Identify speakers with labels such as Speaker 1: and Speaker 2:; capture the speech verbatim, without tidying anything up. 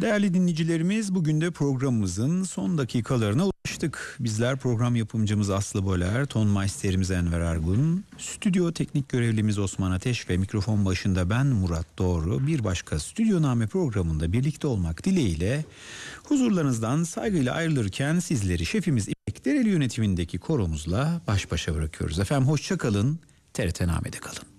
Speaker 1: Değerli dinleyicilerimiz, bugün de programımızın son dakikalarına ulaştık. Bizler program yapımcımız Aslı Boler, ton maisterimiz Enver Argun, stüdyo teknik görevlimiz Osman Ateş ve mikrofon başında ben Murat Doğru. Bir başka Stüdyoname programında birlikte olmak dileğiyle huzurlarınızdan saygıyla ayrılırken sizleri şefimiz İpek Dereli yönetimindeki koromuzla baş başa bırakıyoruz. Efendim hoşça kalın, T R T Name'de kalın.